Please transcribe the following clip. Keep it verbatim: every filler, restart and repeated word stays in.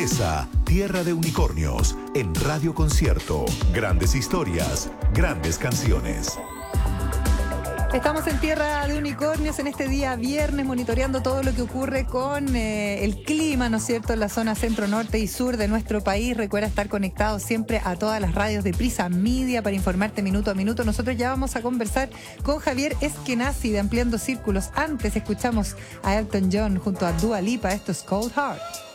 Comienza Tierra de Unicornios en Radio Concierto. Grandes historias, grandes canciones. Estamos en Tierra de Unicornios en este día viernes, monitoreando todo lo que ocurre con eh, el clima, ¿no es cierto?, en la zona centro, norte y sur de nuestro país. Recuerda estar conectado siempre a todas las radios de Prisa Media para informarte minuto a minuto. Nosotros ya vamos a conversar con Javier Eskenazi de Ampliando Círculos. Antes escuchamos a Elton John junto a Dua Lipa. Esto es Cold Heart.